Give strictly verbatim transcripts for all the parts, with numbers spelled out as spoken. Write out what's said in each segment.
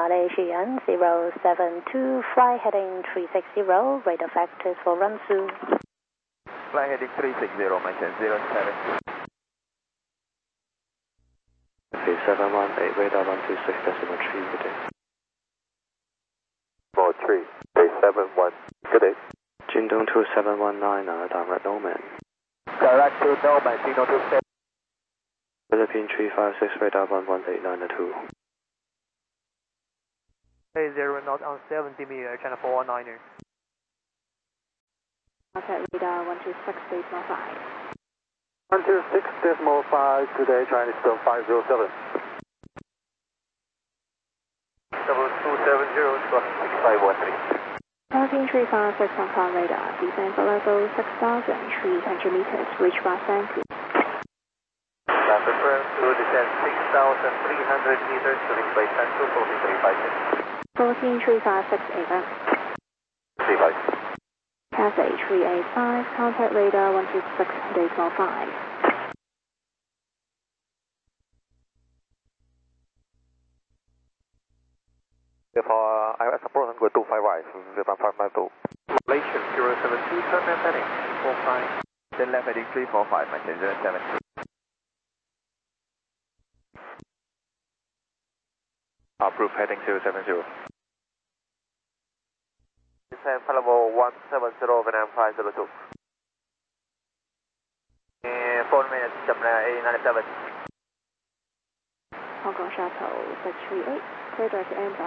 Malaysian zero seven two, fly heading three six zero, radar factors for run two. Fly heading three six zero, mention zero seven two. three seven one eight, radar one two six decimal three, good day. four three, three seven one, good day. Jingdong two seven one nine, uh, direct Nomad. Direct to Nomad, Jingdong two seven. Philippine three five six, radar one one eight nine two. Hey, zero knot on seventy meter, channel four one niner. Contact radar one two six decimal five. one two six decimal five, today Chinese Stone five zero seven. Double two seven zero, six five one three. Philippine three five six Hong Kong radar, descend for level six thousand three hundred meters, reach Ras San Ku. Land reference to descend six thousand three hundred meters to reach by San Ku, Philippine three five six. Philippine three five six event. three five. Cathay three eight five, contact radar one two six decimal five. Therefore, I was approaching with two five right, zero five five two. Malaysian zero seven two, turn left heading three four five. Then left heading three four five, mention zero seven two. Approved heading zero seven zero. Descend for level one seven zero, Vietnam five zero two. Uh, four minutes, A ninety-seven. Hong Kong Shuttle six three eight, clear direct to Amber.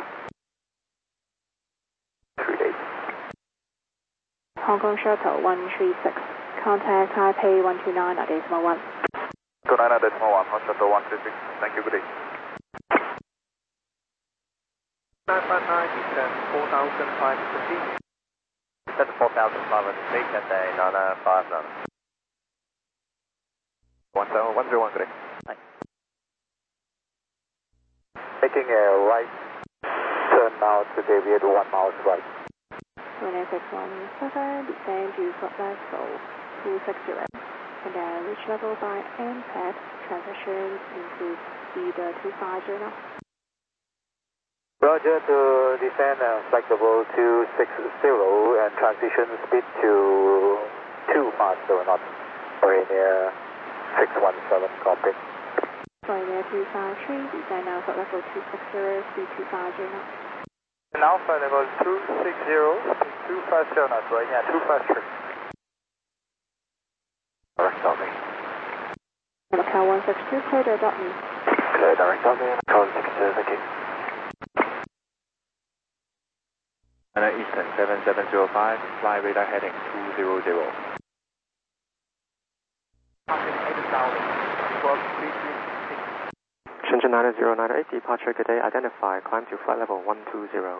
three eight. Hong Kong Shuttle one three six, contact Taipei one two nine decimal one. two nine decimal one, Hong Shuttle one three six, thank you, good day. nine five nine, descend four thousand five hundred feet. That's four thousand five hundred feet, and then another five nine. one seven one zero one, good day. Taking a right turn now to deviate one mile right. Runway six one seven, descend to flight level two six zero, and then reach level by M P A D, transition includes speed uh, two five zero knots. Roger, to descend uh, flexible two six zero and transition speed to two five zero knots. Mariner six one seven, copy. Mariner two five three, descend now flight level two six zero, speed two five zero knots. And Alpha level two six zero, two five zero knots, right? Yeah, two five three. Direct on me. Macau one six two, clear direct on me. Clear direct on me, Macau one six two, thank you. And Eastern seven seven zero five, fly radar heading two zero zero. Shenzhen nine zero nine eight, departure, good day, identify, climb to flight level one two zero.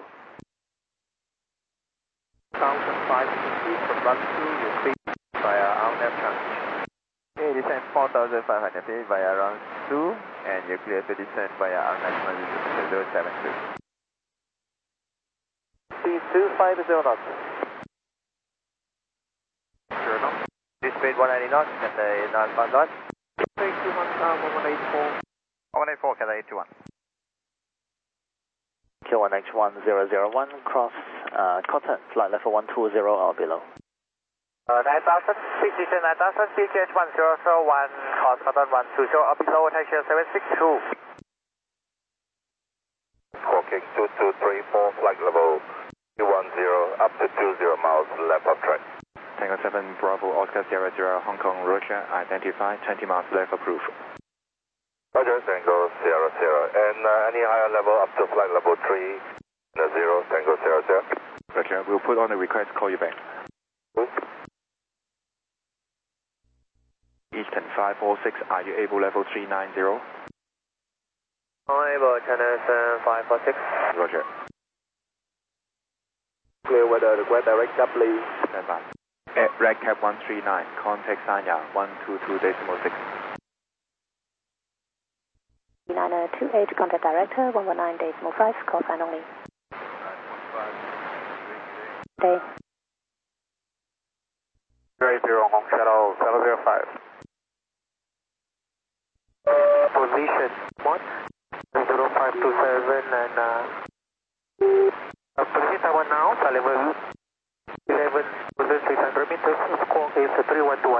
one thousand five hundred feet from run two, you speed via RNAV transition. Okay, descend four thousand five hundred feet via run two, and you're clear to descend via RNAV transition zero seven two. Speed two five zero knots. Zero knots. This speed one ninety knots, and the nine five knots. Three two one, uh, one one eight four. one eight four, Cathay eight two one. Q one X one zero zero one, cross uh, contact, flight level one two zero or below. Uh, nine thousand, speed descent nine thousand, C G H one zero zero one, cross contact one two zero or below, attention seven six two. Squawking two two three four, flight level two one zero, up to two zero miles left of track. Tango seven Bravo Oscar zero zero, Hong Kong Roger, identify twenty miles left approved. Roger, Tango zero zero, and uh, any higher level up to flight level three, zero, Tango zero zero. Roger, we'll put on the request, call you back. Good. Eastern five four six, are you able level three nine zero? Able, channel five four six. Roger. Clear weather, request direct up, please. Stand by. At Red Cap one three nine, contact Sanya one two two decimal six. nine two eight, contact director one one nine decimal five, call sign only. Day. Zero zero, Hong Shuttle seven zero five. Position one, zero five two seven, and uh, Taxi Taiwan now, flight level eleven thousand six hundred meters, squawk is three one two one.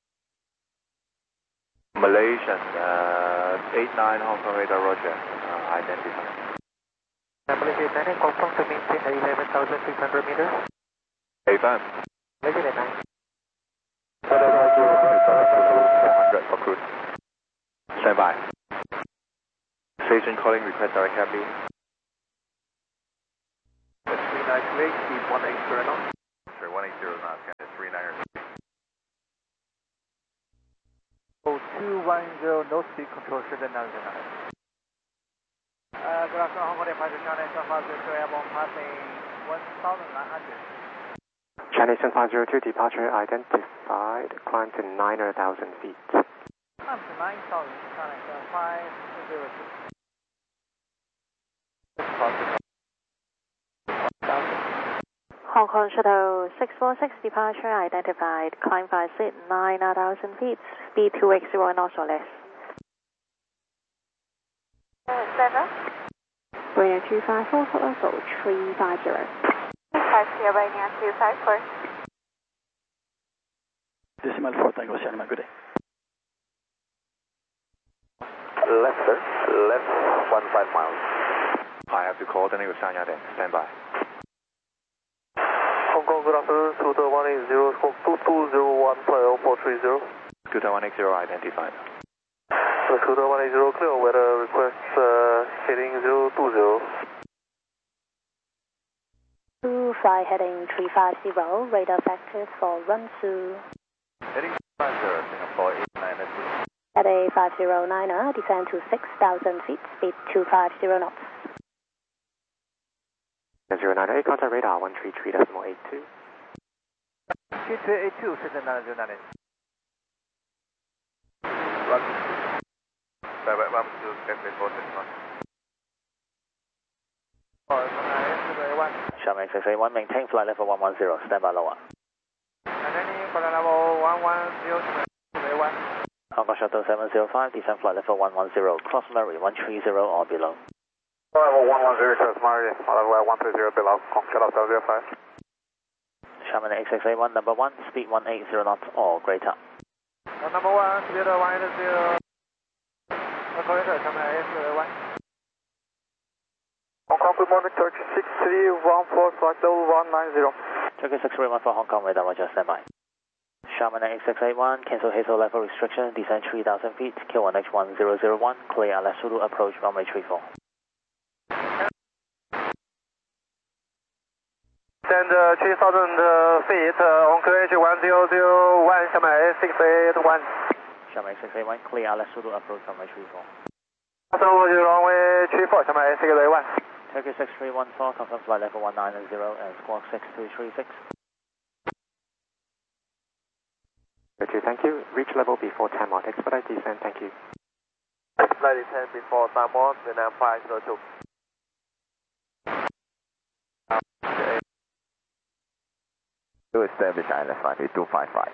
Malaysian, uh, eight nine Hong Kong radar, roger, uh, identified. Malaysia eight nine, confirm to maintain at eleven thousand six hundred meters. Affirm. Malaysia eight nine. four hundred for cruise. Stand by. Station calling, request direct copy. three nine two eight, speed one eight zero knots. Sorry, one eight zero knots, got it, three nine. Oh, two one zero, no speed control, Shenzhen nine zero nine. Uh, good afternoon, Hong Kong departure, China seven five zero two, airborne passing one thousand nine hundred. Chinese seven five zero two, departure identified, climb to nine thousand feet. Climb to nine thousand, China seven five zero two. Hong Kong Shuttle six four six departure identified, climb five seat, nine thousand feet, speed two eight zero knots or less. Seven. Brainiac two five four, flight level three five zero. Taxi Brainiac two five four. Decimal four, Tango Sierra, good day. Left, sir. Left, one five miles. I have to coordinate with Sanya then. Stand by. Hong Kong, good afternoon, Scooter one eight zero, squawk two two zero one, flight level four three zero. Scooter one eight zero identified. Scooter one eight zero, clear, weather request, uh, heading zero two zero. Two, fly heading three five zero, radar factors for run through. Heading five zero, Singapore eight nine two. At a five zero niner, descend to six thousand feet, speed two five zero knots. zero nine eight, contact radar one three three decimal eight two. three two eight two, Shenzhen nine zero nine. Run. Direct one to Cafe four six one. Xiamen six eight one, maintain flight level one one zero, stand by lower. Maintaining flight level one one zero, one. Hong Kong Shuttle seven zero five, descend flight level one one zero, cross Murray one three zero or below. Level one one zero, cross Murray, level one three zero below, Hong Kong Shuttle seven zero five. Xiamen eight six eight one, number one, speed one eight zero knots or greater. Uh, number one, speed one eight zero. Operator, Xiamen eight six eight one. Hong Kong, good morning, Turkey six three one four, flight level one nine zero. Turkey six three one for Hong Kong, radar, roger, stand by. Xiamen eight six eight one, cancel hazel level restriction, descend three thousand feet, Q one X one zero zero one, clear L S Zulu approach runway three four. Descend uh, three thousand uh, feet uh, on Q H one zero zero one, Xiamen eight six eight one. Xiamen eight six eight one, clear L S Zulu approach runway three four. So runway three four, Xiamen eight six eight one. Turkey six three one four, confirm flight level one nine zero and squawk six two three six. Okay, thank you. Reach level before ten mod. Expedite descent, thank you. Expedite descent before ten mod, Vietnam five zero two. To establish island runway two five five.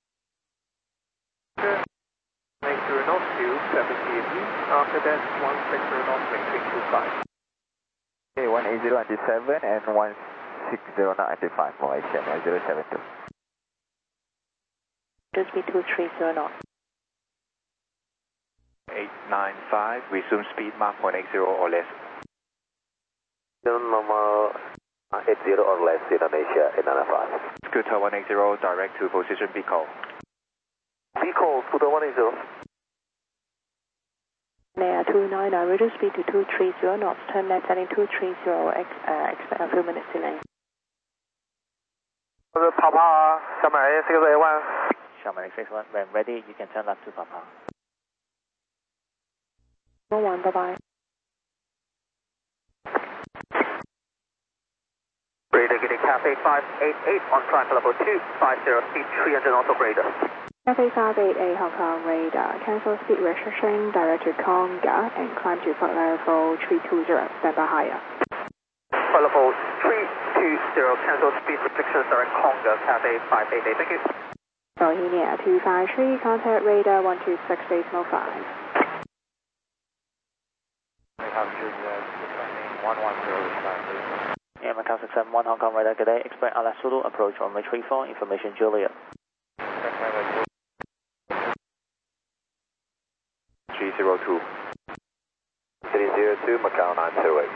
Make sure not to seventy feet. After that, one six zero knots, maintain two five. Okay, one eight zero ninety-seven and one six zero ninety-five, Malaysia nine zero seven two. Just be two three zero knots. eight nine five, resume speed Mach one eight zero or less. Number eight zero or less, Indonesia eight nine five. Scooter one eight zero, direct to position B call. B call, Scooter one eight zero. Nair two nine nine, reduce speed to two three zero knots, turn left heading two three zero, ex uh, expect a few minutes delay. Papa, Xiamen eight six eight one. Xiamen eight six one, when ready, you can turn left to Papa. one one, bye bye. Radar getting Cafe five eight eight on track level two five zero, speed three hundred knots operator. Cafe five eight eight Hong Kong radar, cancel speed restriction, direct to Conga and climb to flight level three two zero, stand by higher. Flight level three two zero, cancel speed restrictions, direct Conga, Cafe five eight eight, thank you. Bohemia two five three, contact radar one two six decimal five. We have to uh, descending one one zero, Yeah, Macau six seven one, Hong Kong radar, good day. Expect Alex Zulu, approach runway three four, information Juliet. three zero two. three zero two, Macau nine two eight.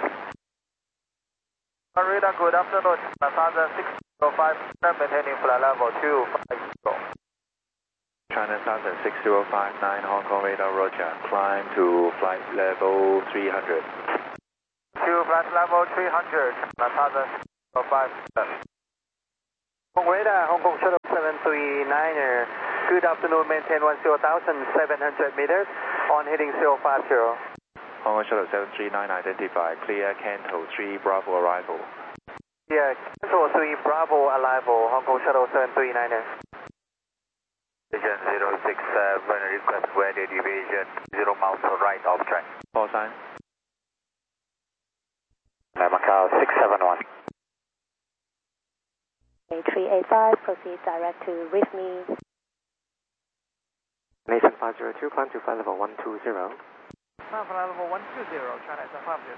Radar, good afternoon. Southern six zero five, maintaining flight level two five zero. China Southern six zero five nine, Hong Kong radar, roger. Climb to flight level three hundred. To flight level three hundred, Southern six zero five. Hong Kong radar, Hong Kong shuttle seven three niner. Good afternoon, maintain one zero thousand seven hundred meters on heading zero five zero. Hong Kong shuttle seven three nine identified, clear Canto three Bravo arrival. Yeah, Canto three Bravo arrival, Hong Kong shuttle seven three niner. Division zero six seven, request weather deviation, zero miles to right of track. Call sign. Macau six seven one. three eight five, proceed direct to reef me. Nation five zero two, climb to flight level one two zero. Climb flight level one two zero, China S five zero.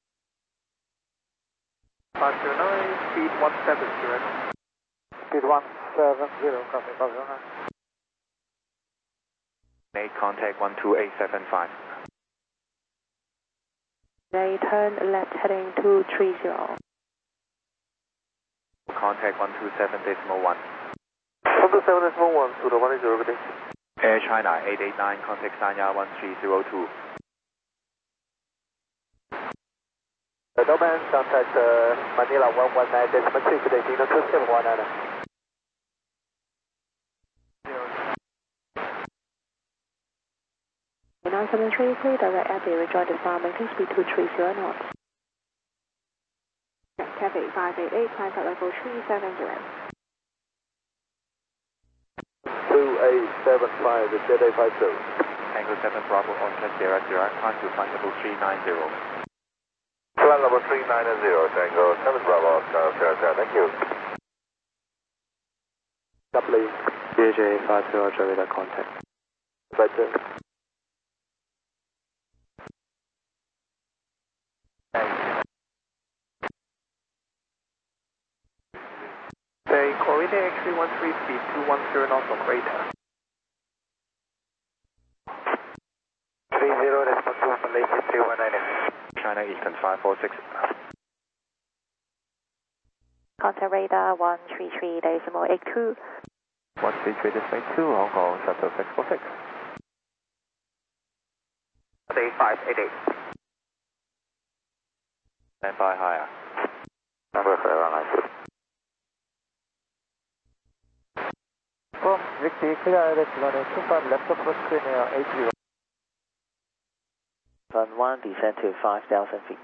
five zero nine, speed one seven zero. Speed one seven zero, copy five zero nine. Make contact one two eight seven five. They turn left heading two three zero. Contact one two seven decimal one. one two seven decimal one, to the one zero, good day. Air China eight eight nine, contact Sanya one three zero two. Domain, contact uh, Manila one one nine decimal two, good day, Dino two seven one nine. nine seven three, clear direct at the rejoin the farm, maintain speed two three zero knots. Cathay five eight eight, climb flight level three seven zero. two eight seven five, J D five two. Tango seven Bravo on track direct direct, climb to flight level three nine zero. Flight level three nine zero, Tango seven Bravo, Oscar, Oscar, thank you. W, B H A five zero, radar contact. Better. Say, coordinate X three one three, speed two one zero knots on radar. three zero, decimal two, Malaysia three one nine. China Eastern five four six. Contact radar one three three decimal eight two. one three three decimal two, Hong Kong shuttle six four six. eight five eight eight. Stand by higher. Number five one nine two. From Victory, clear direct runway two five left approach clear near eight zero. Run one, descend to five thousand feet.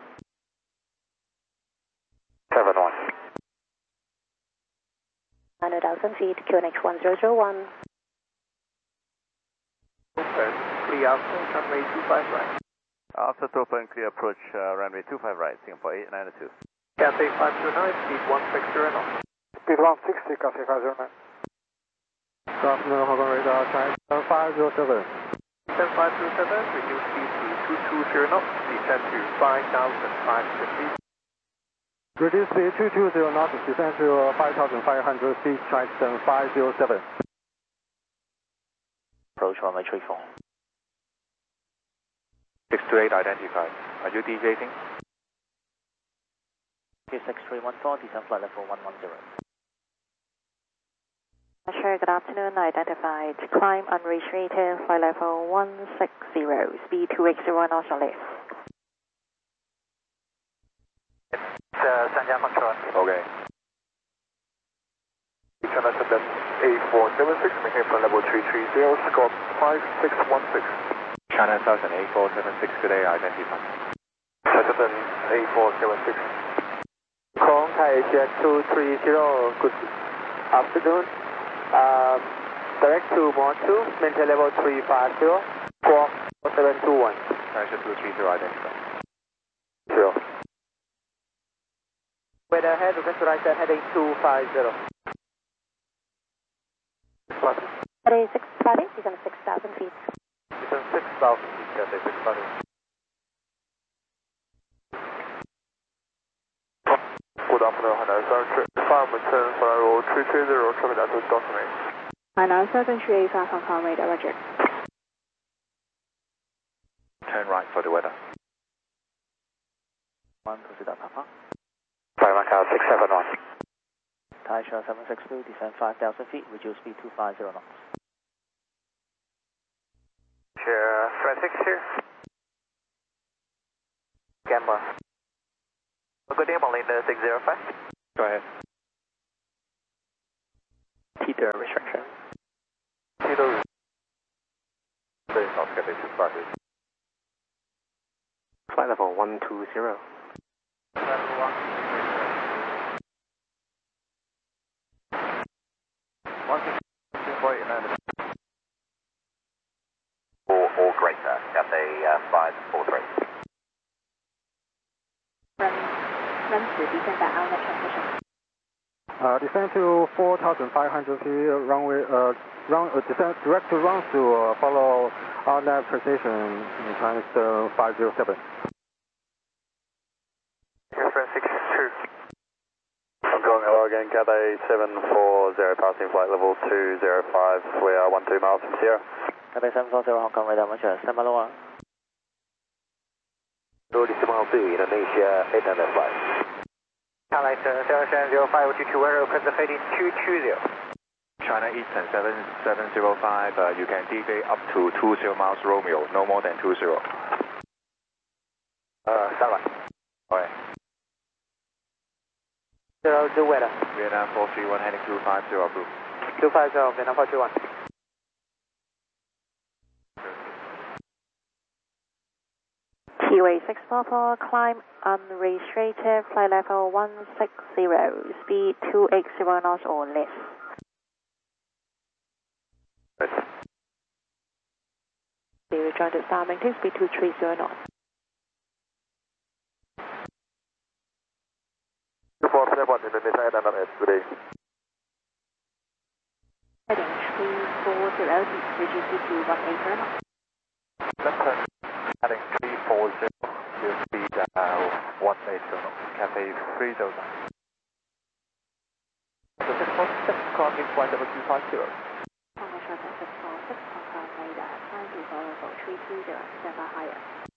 seven one. nine thousand feet, Q N X one zero zero one. Open, clear approach runway two five right. After to open, clear approach uh, runway two five right, Singapore eight nine two. Cathay five zero nine, speed one six zero knots. Speed one sixty, Cathay five zero nine. Good afternoon, Hong Kong radar, China five zero seven. Descend five zero seven, reduce speed to two two zero knots, descend to five thousand five hundred feet. Reduce speed two two zero knots, descend to five thousand five hundred feet, China five zero seven. Approach runway three four. six two eight identified. Are you deviating? six three one four, descend flight level one one zero. Sure, good afternoon, identified. Climb unrestricted, flight level one six zero, speed two eight zero knots on left. Uh, Sanya control. Okay. China Southern eight four seven six, maintain flight level three three zero, scope five six one six. China Southern eight four seven six, good day, identified. China Southern eight four seven six. Contact Jet two three zero, good afternoon. Um, direct to Mod two, maintain level three five zero, four seven two one. China two three zero identified. Zero. Weather ahead, request to right side heading two five zero. Cathay six five eight, descend six thousand feet. Descend six thousand feet, Cathay six five eight. Good Good afternoon, Hainan seven three five, return flight level three three zero, traffic altitude Doctor Me. Hainan seven three eight five, Hong Kong radar, roger. Turn right for the weather. one, consider Papa. Five Macau six seven one. Taisha seven six two, descend five thousand feet, reduce speed two five zero knots. Sure, Francis here. Gamma. Good day, Molina six zero five. Go ahead. Teeter restriction. Teeter. Please not get into practice. Flight level one two zero. Level one. One two four eight nine. Or, or greater, Cathay uh, five four three. Run, run to descend by Alnet transition. Uh, descend to four thousand five hundred feet, runway, uh, run, uh, descend direct to run to uh, follow our nav precision in times uh, five zero seven. Here, Francis two. Hong Kong, hello again, Cathay seven four zero, passing flight level two zero five, we are one two miles from Sierra. Cathay seven four zero, Hong Kong radar, roger, stand by lower. Decimal two, Indonesia eight hundred five. Cathay seven seven zero five two two zero, conservating two two zero. China Eastern seven seven zero five, uh, you can deviate up to two zero miles Romeo, no more than two zero. Uh, stand by. Alright. Zero, do weather. Vietnam four three one heading two five zero, approved. two five zero, Vietnam four two one. Q A six four four, climb unrestricted, flight level one six zero, speed two eight zero knots or less. We return to start, maintain speed two three zero knots. two four seven one, Indonesia eight hundred eight, good day. Heading three four zero, reduce speed to one eight zero knots. Left turn, heading three four zero, your speed uh, one eight zero, Cathay three zero nine. So six four six, crossing flight level two five zero. Hong Kong Shuttle six four six, Hong Kong radar, climb to flight level three three zero, stand by higher.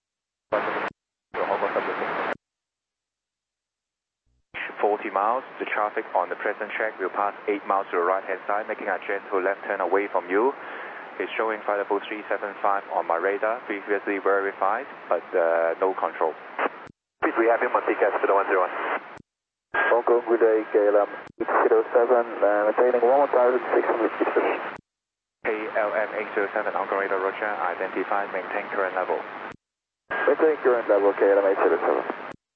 forty miles, the traffic on the present track will pass eight miles to the right hand side, making a gentle left turn away from you. It's showing flight level three seven five on my radar, previously verified, but uh, no control. Please, we have him on T C A S to the one zero one. Hong Kong, good day, K L M eight zero seven, uh, maintaining one thousand six hundred feet. K L M eight zero seven, Hong Kong radar, roger, identified, maintain current level. Maintain current level, K L M eight zero seven.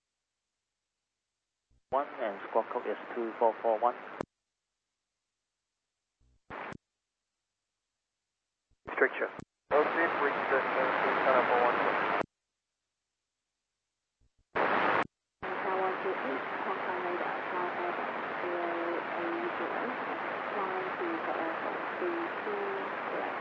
one and squawk code is two four four one. Restriction. O C, reach the China four one two. Hotel one two eight, Hong Kong radar, flight level zero eight zero, climb to flight level three two zero.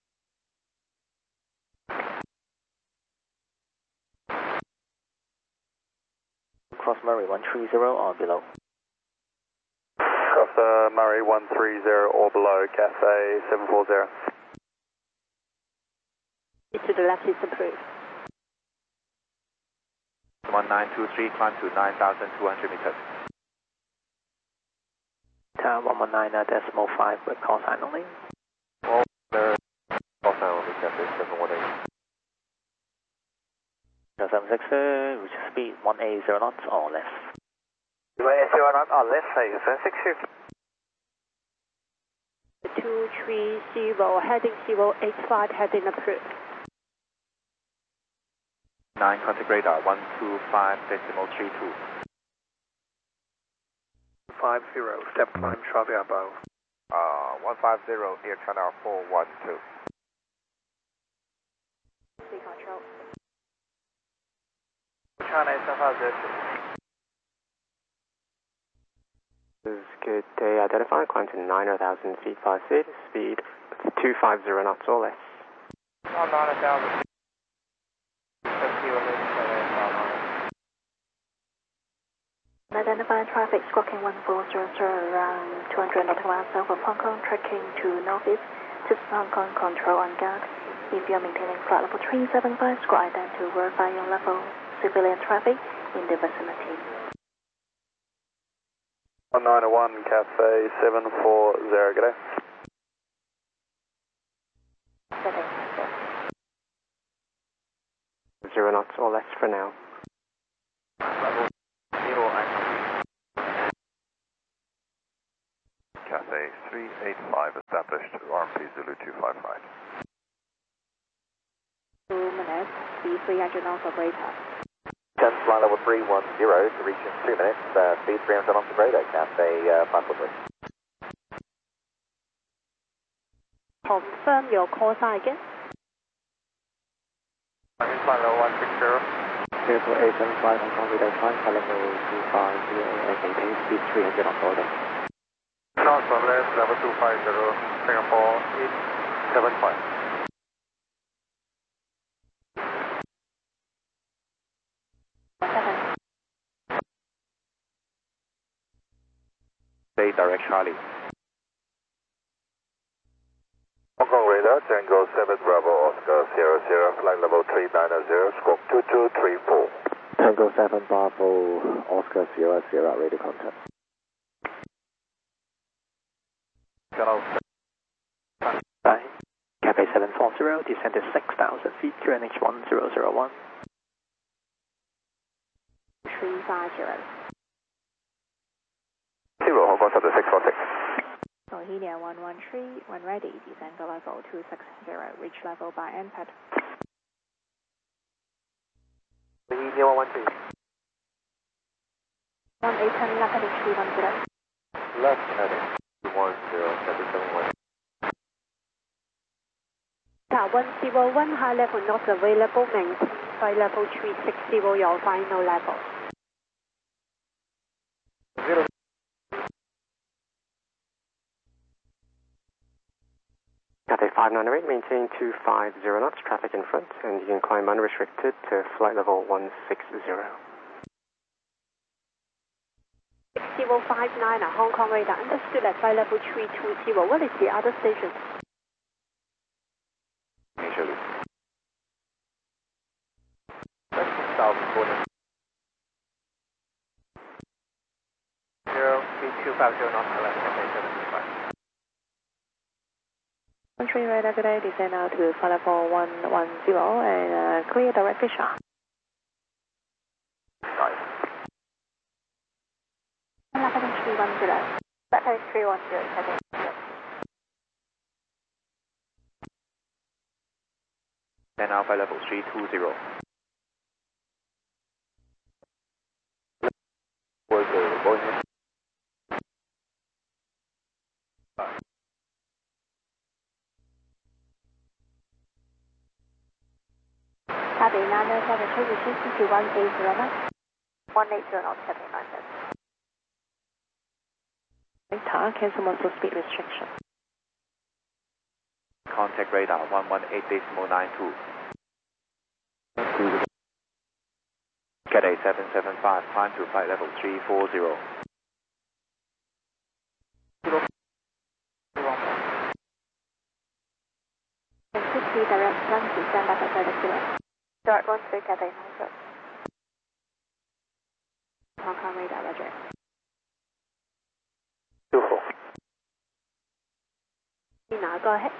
Cross Murray one three zero or below. Cross uh, Murray one three zero or below, Cathay seven four zero. To the left is approved. one nine two three, climb to nine thousand two hundred meters. Tower one one nine uh, decimal five with call sign only. Well, there is call sign only, Cathay seven one eight. seven six two, which is speed one eight zero knots or less. one eight zero knots or less, say seven six two. two three zero, heading zero eight five, heading approved. nine contact radar, one two five decimal three two. five zero, step climb, traffic above. Uh, one five zero, Air China four one two. Sea control. China is seven five zero two. Is good day identified, climb to nine thousand feet five feet, speed two five zero knots or less. On nine thousand. Meta identified traffic squawking one four zero zero around two hundred nautical miles south of Hong Kong, tracking to northeast to Hong Kong control on guard. If you are maintaining flight level three seven five, squawk ident to verify your level civilian traffic in the vicinity. one nine one Cafe seven four zero, good day. Good day. Zero knots or less for now. Level zero and Cathay three eight five established, R M P Zulu two five five. Two minutes, speed three hundred knots operator. ten flight level three one zero to reach in two minutes, uh, speed three hundred knots operator, Cathay uh, five four three. Confirm your call sign again. Flight level one six zero. Careful eight seven five Hong Kong Radar climb, flight level two five zero and maintain speed three hundred knots order. North on left, level two five zero, Singapore eight seven five. Stay direct Charlie. Hong Kong Radar, Tango seven Bravo Oscar zero zero, flight level three nine zero, squawk two two three four. Tango seven Bravo Oscar zero zero, radio contact. Bye. Cafe seven four zero, descend to six thousand feet, Q N H one zero zero one. three five zero. Zero, Hong Kong Center six four six. Bohemia one one three, when ready, descend to level two six zero, reach level by N P A D. Bohemia one one three. one eight ten, left heading three one zero. Left heading two one zero, seven seven one. one zero one, high level not available, maintain flight level three six zero, your final level. Zero. Cathay five nine eight, maintain two five zero knots, traffic in front, and you can climb unrestricted to flight level one six zero. six zero five nine, Hong Kong Radar, understood at flight level three two zero. What is the other station? Initially. South quarter. Zero, speed two five zero knots, left, Cafe seven five. one three radar, good day, descend now to flight level one one zero and uh, clear direct Fisher. Nice. Left heading three one zero. Left heading three one zero, Cathay. And now flight level three two zero. Was uh, Boeing. Cathay nine seven, change the shift to one eight zero knots. one eight zero knots, Cathay nine seven. Radar, cancel muscle speed restriction. Contact radar one one eight decimal nine two. Cathay seven seven five, climb to flight level three four zero. fifty direct one to stand by for flight zero. Direct one three, Cathay nine zero. Hong Kong Radar, roger. Two four. Now go ahead.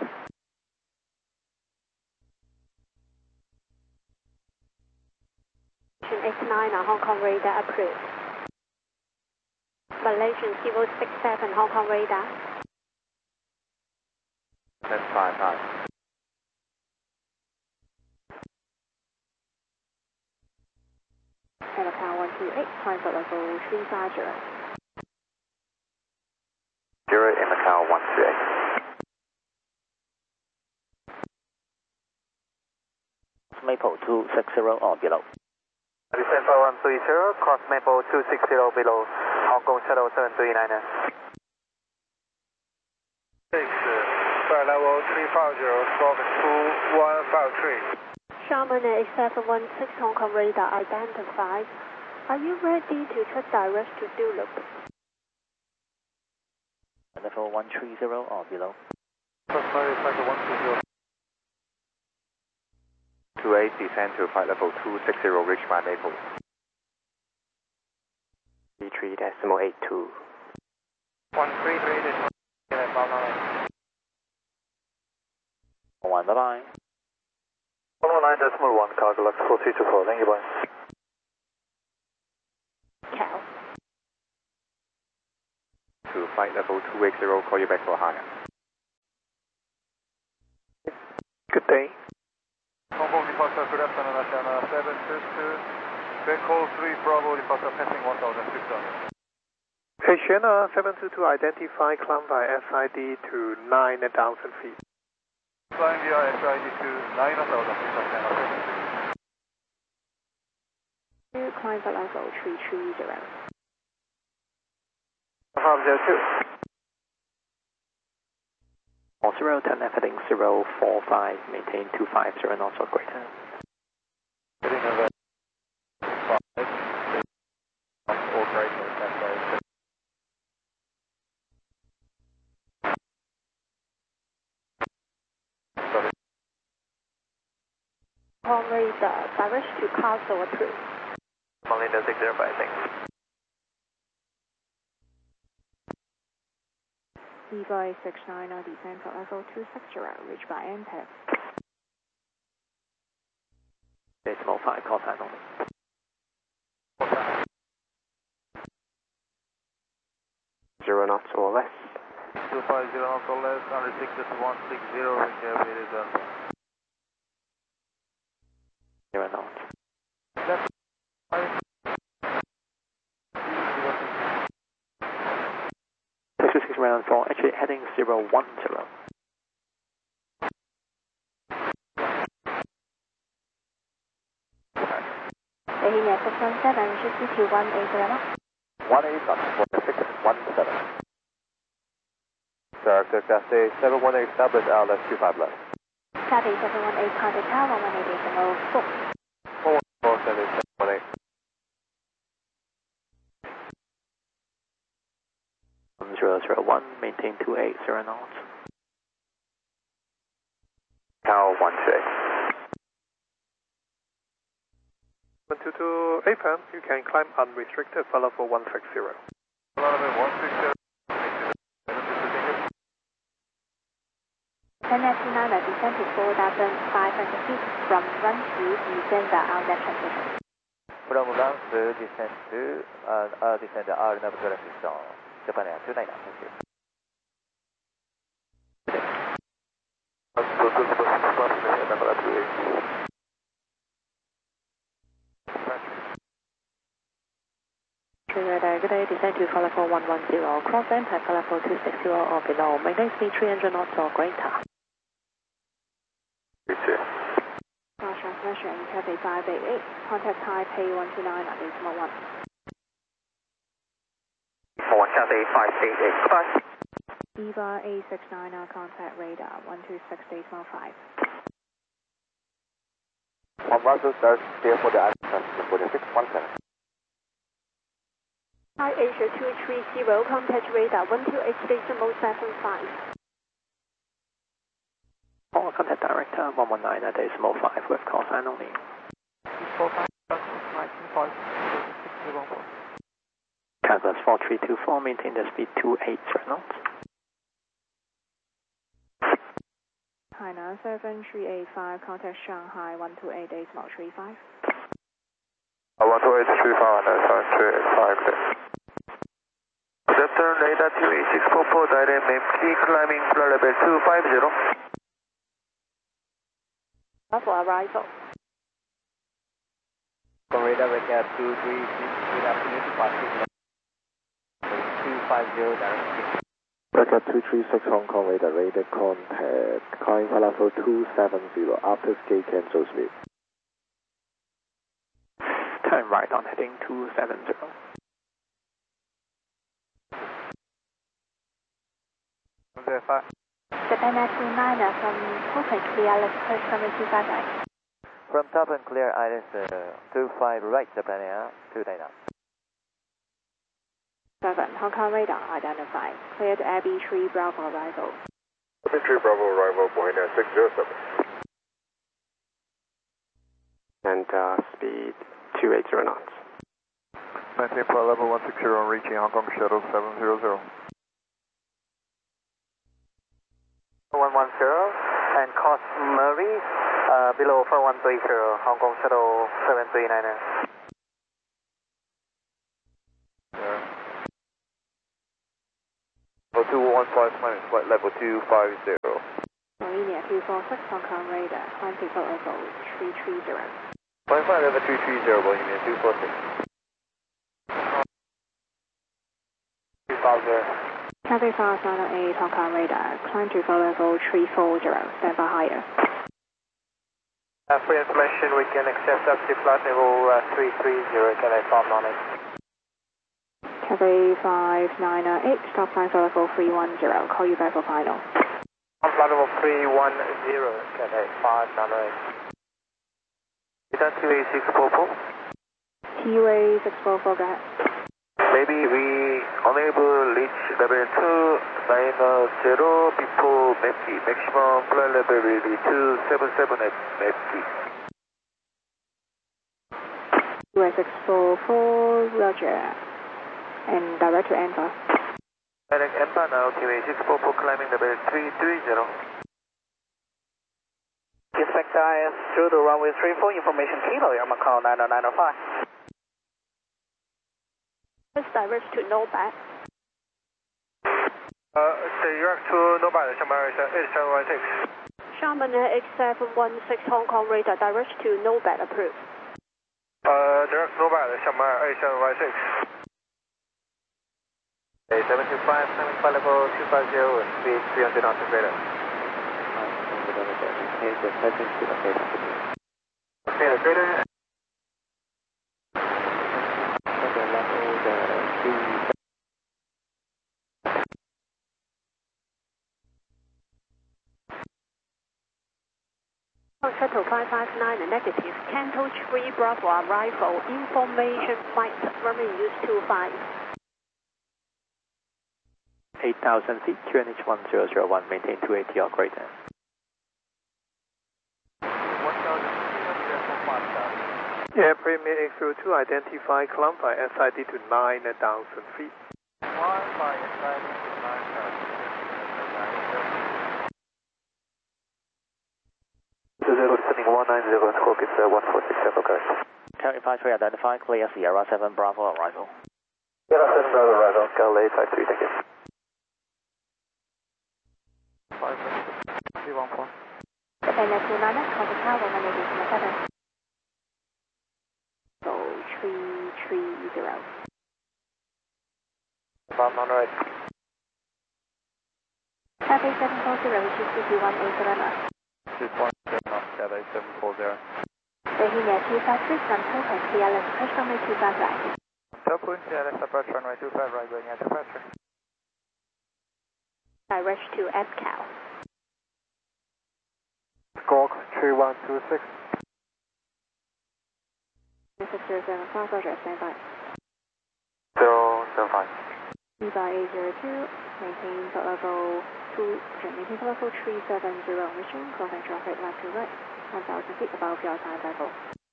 X nine, Hong Kong Radar approved. Malaysian zero six seven, Hong Kong Radar. That's five five. And Macau one two eight, climb for level three five zero. Zero in Macau one two eight. Maple two six zero or below. Descend for one three zero, cross Maple two six zero below, Hong Kong Shuttle seven three nine. Six, flight level three five zero, squawk two one five three. Sharman X seven one six, Hong Kong Radar identified. Are you ready to check direct to do loop? Level one three zero or below. Crossfire cycle one two zero. two eight, descend to flight level two six zero, reach by Maple. V three decimal eight two. one three three decimal eight two. One, bye bye. one one nine decimal one, cargo lux four two two four, thank you, bye. Cal. To flight level two eight zero, call you back for higher. Good day. Hong Kong departure, good afternoon, Asiana seven two two. Echo three Bravo departure, passing one thousand six hundred. Asiana seven two two, identify, climb by S I D to nine thousand feet. Flying via S I D to nine thousand feet, Asiana seven two two. Climb for level three three zero. Farm zero two. All zero, ten F heading zero four five, maintain two five zero knots or greater. Heading over five, or greater, that's right. Home radar, direct to Castle approved. Malinda six zero five, thanks. Viva eight six nine, descend for level two six zero, reach by M P E T. Decimal five, call sign only. Zero knots or less. two five zero knots or less, one oh six one six zero, recalibrated Delta. Zero knots. That's six two six round four, actually heading zero one zero. Bohemia six one seven, should C T one eight zero. one eight knots for six one seven. Character Cathay seven one eight established, L S two five left. Cathay seven one eight, contact tower one one eight decimal four. four four seven seven one eight. one zero zero one, maintain two eight zero knots. Tower one six. one two two A P A M, you can climb unrestricted for level one six zero. Level one six zero. ten F nine, descend to four thousand five hundred feet from run to descend the R N A V transition. From run to descend to uh, uh, descend the R N A V transition. Japan Air two nine, thank you. Trigger good day, descend to for level one one zero, cross impact for level two six zero or below, maintain speed three hundred knots or greater. Cross transmission, Cathay five eight eight, contact Taipei one two nine at decimal one. One Cathay five eight eight, goodbye. Viva eight six nine, contact radar one two six decimal five. One Russell starts clear for the island for the six one seven. Hi Asia two three zero, contact radar one two eight decimal seven five. All contact director one one nine at decimal five with call sign only. Canvas four three two four, maintain the speed two eight zero knots. Hainan seven three eight five, contact Shanghai one two eight decimal three five. one two eight three five, seven three eight five. Good afternoon, radar two eight six four four, direct M P climbing flight level two five zero. For arrival. From radar Vector two three six, good afternoon, departing two five zero direct. Vector two three six Hong Kong radar, radar contact, calling for level two seven zero, after skate cancel speed. Turn right on heading two seven zero. Japan Air two nine from open clear, let's push from two five nine. From top and clear, Iris uh, two five right, Japan Air, two nine nine. seven, Hong Kong radar identified. Cleared Abbey three Bravo arrival. Abbey three Bravo arrival, Boeing six zero seven. And uh, speed two eighty knots. Maintain flight level one six zero, reaching Hong Kong shuttle seven zero zero. one one zero, and cost Murray, uh, below four one three zero, Hong Kong shuttle seven three nine nine. Level two one five minus flight level two five zero. Marina two four six, Hong Kong radar, climb to flight level three three zero. Flight flight level three three zero, Marina two four six. two five zero. Cathay five nine oh eight, Hong Kong radar, climb to flight level three four zero, stand by higher. Uh, for information, we can accept up to flight level uh, three three zero, Cathay five nine eight. Cathay five nine oh eight, stop line flight level three one zero, call you back for final. On flight level three one zero, Cathay five nine oh eight. Return to A six four four. T U A six four four, go ahead. Maybe we unable reach level two nine zero before M A P. Maximum flight level will be two seven seven at M A P. T U A six four four, roger. And direct to Anva. Direct Anva now, T U A six four four climbing level three three zero. Inspect I S through the runway three four, information kilo, Air Macau nine oh nine oh five. Let's direct to Nobat. Uh, direct to Nobat, Sharman eight seven one six. Sharman eight seven one six, Hong Kong radar, direct to Nobat, approved. Uh, direct Nobat, Sharman eight seven one six. A seven two five, climbing flight level two five zero, speed three hundred knots of radar. Okay, the radar. Shuttle five five nine, negative. Canto three Bravo arrival. Information flight runway use two five. eight thousand feet, Q N H one zero zero one, maintain two eighty or greater. Yeah, Premier X zero two, identify, climb by S I D to nine thousand feet. Climb by S I D to nine thousand feet. two zero, sending one nine zero, squawk is uh, one four six seven, correct. Carry five three, identify, clear Sierra seven Bravo arrival. Sierra seven Bravo arrival, Galley five three, thank you. five three one four. Cathay two nine nine, call the tower, one eight seven. So three three zero. Five nine right. Cathay seven four zero, G C P one eight seven. two point zero, Cathay seven four zero. Virginia two five six, on Tokyo, T L S, push runway two five right. Tokyo, T L S, approach runway two five right, going out to pressure. Direct to F C A L. Squawk three one two six. six zero seven five, roger, stand by. zero seven five. E by eight zero two, maintain flight level two, maintain flight level three seven zero, mission, crossing traffic left to right, one thousand feet above your time level.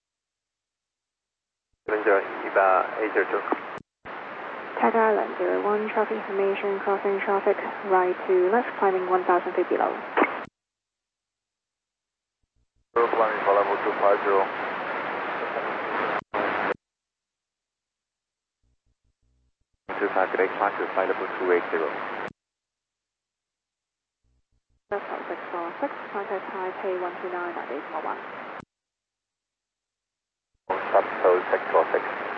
seven zero, E by eight zero two. Tag Island zero one, traffic information, crossing traffic right to left, climbing one thousand feet below. Climbing for level two five zero. two five, good day, climb to flight level two eight zero. That's six four six, contact Taipei one two nine at eight one one. Stop, so six four six.